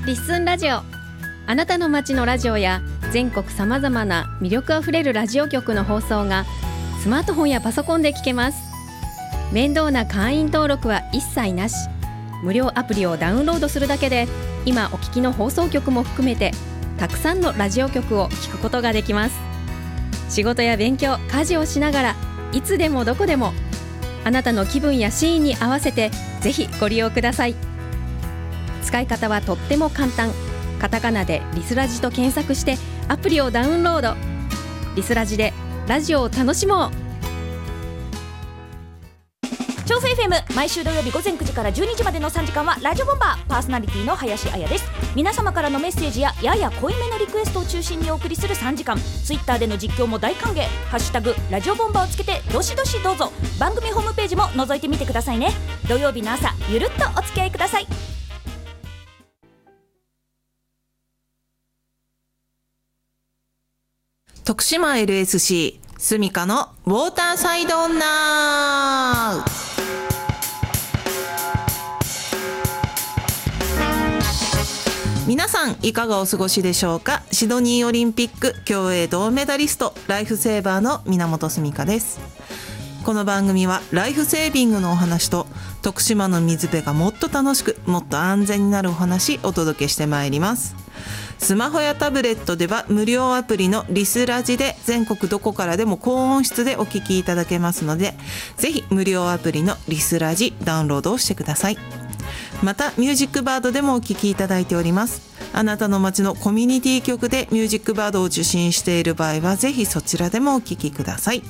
リッスンラジオ、あなたの街のラジオや全国さまざまな魅力あふれるラジオ局の放送がスマートフォンやパソコンで聞けます。面倒な会員登録は一切なし、無料アプリをダウンロードするだけで今お聞きの放送局も含めてたくさんのラジオ局を聞くことができます。仕事や勉強、家事をしながらいつでもどこでもあなたの気分やシーンに合わせてぜひご利用ください。使い方はとっても簡単。カタカナでリスラジと検索してアプリをダウンロード。リスラジでラジオを楽しもう。 調整 FM、 毎週土曜日午前9時から12時までの3時間はラジオボンバー、パーソナリティの林彩です。皆様からのメッセージややや濃いめのリクエストを中心にお送りする3時間。ツイッターでの実況も大歓迎。ハッシュタグラジオボンバーをつけてどしどしどうぞ。番組ホームページも覗いてみてくださいね。土曜日の朝、ゆるっとお付き合いください。 徳島 LSC スミカのウォーターサイド女。皆さんいかがお過ごしでしょうか。シドニーオリンピック競泳銅メダリスト、ライフセーバーの源スミカです。この番組はライフセービングのお話と徳島の水辺がもっと楽しくもっと安全になるお話お届けしてまいります。スマホやタブレットでは無料アプリのリスラジで全国どこからでも高音質でお聞きいただけますので、ぜひ無料アプリのリスラジダウンロードをしてください。またミュージックバードでもお聞きいただいております。あなたの街のコミュニティ局でミュージックバードを受信している場合はぜひそちらでもお聞きください。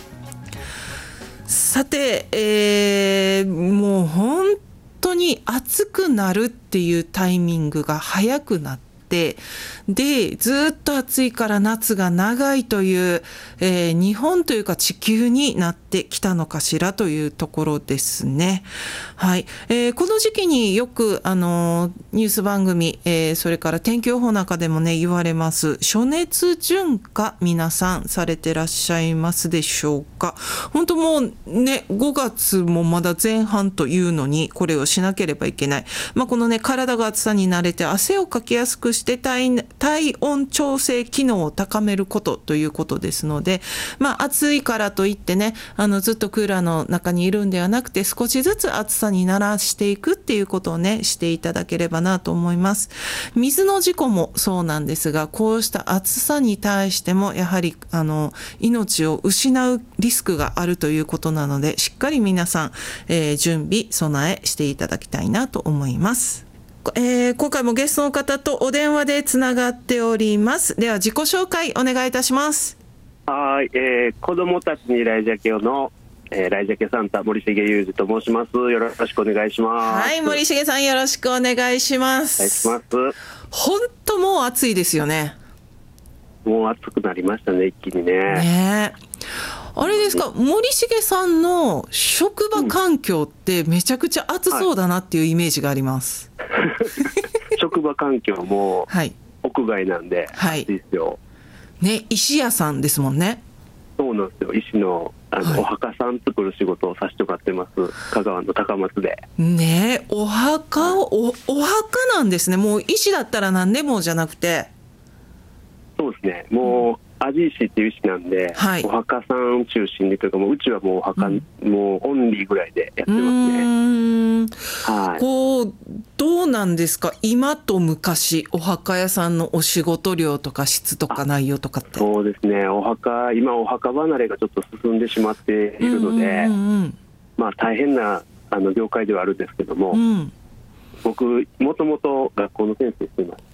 さて、もう本当に暑くなるっていうタイミングが早くなって、でずっと暑いから夏が長いという、日本というか地球になってきたのかしらというところですね。はい。この時期によくニュース番組、それから天気予報なんかでもね言われます暑熱順化、皆さんされてらっしゃいますでしょうか。本当もうね5月もまだ前半というのにこれをしなければいけない。このね体が暑さに慣れて汗をかきやすくして体温調整機能を高めることということですので、暑いからといってねずっとクーラーの中にいるんではなくて、少しずつ暑さに慣らしていくっていうことをねしていただければなと思います。水の事故もそうなんですが、こうした暑さに対してもやはり命を失うリスクがあるということなので、しっかり皆さん、準備備えしていただきたいなと思います。今回もゲストの方とお電話でつながっております。では自己紹介お願いいたします。 はい、子どもたちにライジャケの、ライジャケサンタ森重裕二と申します。よろしくお願いします。 はい、森重さんよろしくお願いします。 お願いします。 本当もう暑いですよね。 もう暑くなりましたね、一気にね。 ねえ、あれですか、森重さんの職場環境ってめちゃくちゃ暑そうだなっていうイメージがあります、 職場環境も屋外なんで暑いですよ、 ね、石屋さんですもんね。 そうなんですよ。石の、お墓さん作る仕事をさせてもらってます。香川の高松でね。お墓なんですね。もう石だったら何でもじゃなくて。そうですね、もう味石っていう石なんで、お墓さん中心にというか、もううちはもうお墓、もうオンリーぐらいでやってますね。 こうどうなんですか、今と昔お墓屋さんのお仕事量とか質とか内容とかって。 そうですね、今お墓離れがちょっと進んでしまっているので、大変な業界ではあるんですけども、僕もともと学校の先生していまして、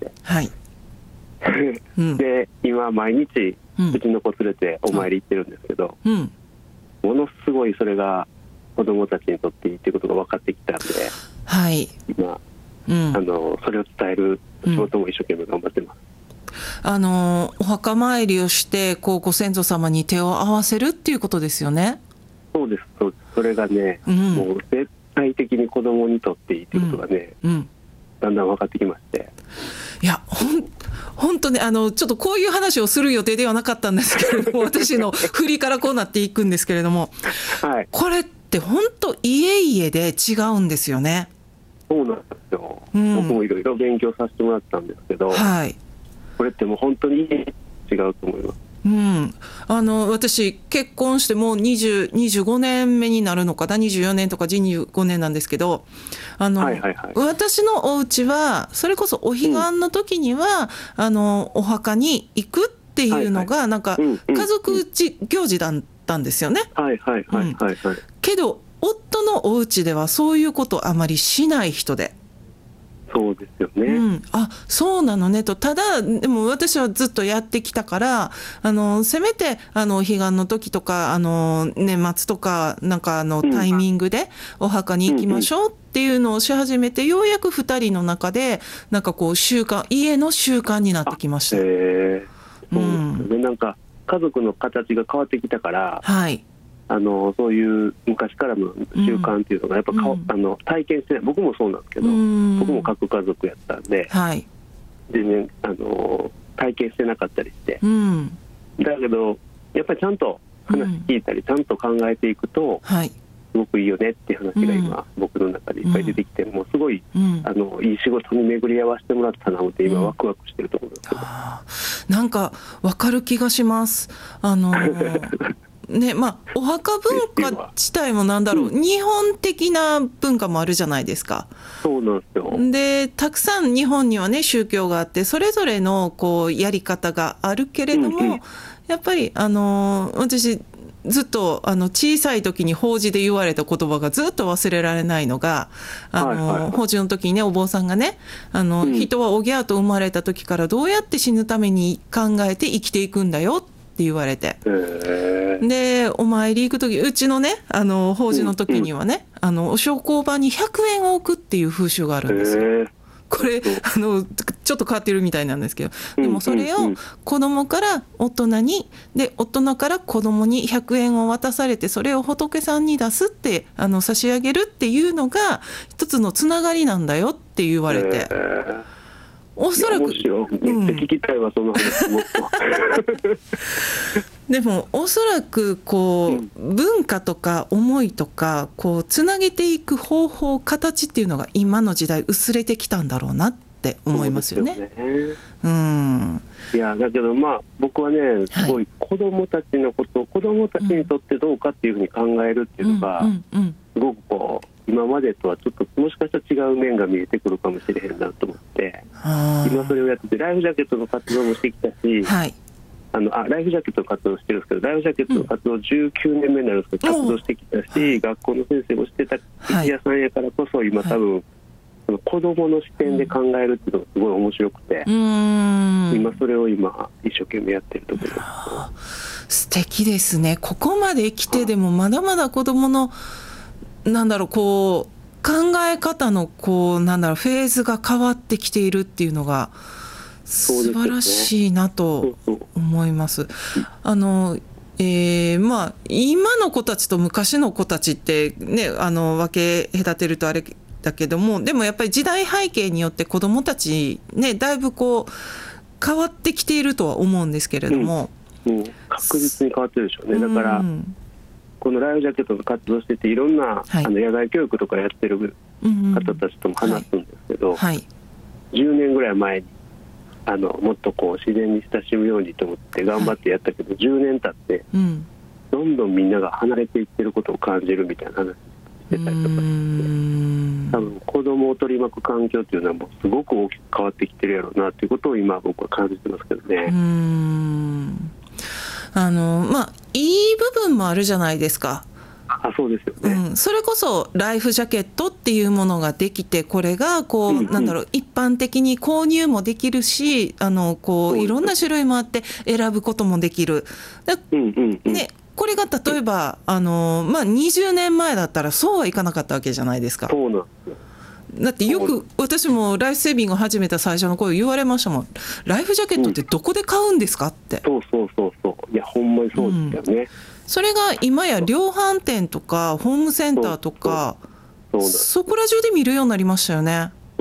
で今毎日うちの子連れてお参り行ってるんですけど、ものすごいそれが子どもたちにとっていいということが分かってきたんで、今、それを伝える仕事も一生懸命頑張ってます。 お墓参りをしてご先祖様に手を合わせるっていうことですよね。 そうです、そうです。それがね、もう絶対的に子どもにとっていいということがね、だんだん分かってきまして。 いや本当ね、ちょっとこういう話をする予定ではなかったんですけれども私の振りからこうなっていくんですけれども、これって本当家々で違うんですよね。 そうなんですよ、僕もいろいろ勉強させてもらったんですけど、 はい、 これってもう本当に違うと思います。 私結婚してもう25年目になるのかな、24年とか25年なんですけど、私のお家はそれこそお彼岸の時には、お墓に行くっていうのがなんか家族行事だったんですよね。けど夫のお家ではそういうことあまりしない人で。 そうですよね、 あ、そうなのねと。ただでも私はずっとやってきたから、せめてお彼岸の時とか年末とかなんかタイミングでお墓に行きましょうっていうのをし始めて、ようやく2人の中でなんかこう家の習慣になってきました。 そうですね、なんか家族の形が変わってきたから、はい、そういう昔からの習慣っていうのがやっぱ体験してない。僕もそうなんですけど、僕も核家族やったんで、はい、全然体験してなかったりして、だけどやっぱりちゃんと話聞いたり、ちゃんと考えていくと、はい、すごくいいよねっていう話が今、僕の中でいっぱい出てきて、もうすごい、いい仕事に巡り合わせてもらったなって今ワクワクしてると思うんですけど、 なんか分かる気がします。ね、お墓文化自体もなんだろう、日本的な文化もあるじゃないですか。 そうなんですよ。 でたくさん日本にはね宗教があって、それぞれのこうやり方があるけれども、やっぱり私ずっと小さい時に法事で言われた言葉がずっと忘れられないのが、法事の時にねお坊さんがね人はおぎゃーと生まれた時からどうやって死ぬために考えて生きていくんだよって言われて、でお参り行く時、うちのね法事の時にはね、お焼香場に100円を置くっていう風習があるんですよ。これちょっと変わってるみたいなんですけど、でもそれを子供から大人に、で大人から子供に100円を渡されて、それを仏さんに出すって差し上げるっていうのが一つのつながりなんだよって言われて、おそらくめっちゃ聞きたいわその話もでもおそらくこう、文化とか思いとかこうつなげていく方法形っていうのが今の時代薄れてきたんだろうなって思いますよね。 いやだけど僕はねすごい子どもたちのことを子どもたちにとってどうかっていうふうに考えるっていうのがすごくこう今までとはちょっともしかしたら違う面が見えてくるかもしれへんなと思って、今それをやっててライフジャケットの活動もしてきたし、ライフジャケットの活動してるんですけど、ライフジャケットの活動19年目になるんですけど、活動してきたし、学校の先生もしてた生き屋さんやからこそ今多分、その子どもの視点で考えるっていうのがすごい面白くて、今それを今一生懸命やってるところです。 素敵ですね。ここまで来てでもまだまだ子どものなんだろうこう考え方のこうなんだろうフェーズが変わってきているっていうのが素晴らしいなと思います。今の子たちと昔の子たちってね分け隔てるとあれだけども、でもやっぱり時代背景によって子どもたちねだいぶこう変わってきているとは思うんですけれども、 確実に変わってるでしょうね。だからこのライフジャケットの活動してていろんな、野外教育とかやってる方たちとも話すんですけど、10年ぐらい前にもっとこう自然に親しむようにと思って頑張ってやったけど、10年経って、どんどんみんなが離れていってることを感じるみたいな話してたりとかして、多分子供を取り巻く環境っていうのはもうすごく大きく変わってきてるやろうなっていうことを今僕は感じてますけどね。 いい部分もあるじゃないですか。 そうですよね。 それこそライフジャケットっていうものができて、これがこう、なんだろう一般的に購入もできるし、こういろんな種類もあって選ぶこともできる。ね、これが例えば20年前だったらそうはいかなかったわけじゃないですか。 そうなんですよ。 だってよく私もライフセービングを始めた最初の頃言われましたもん。ライフジャケットってどこで買うんですかって。 そういやほんまにそうですよね。 それが今や量販店とかホームセンターとかそこら中で見るようになりましたよね。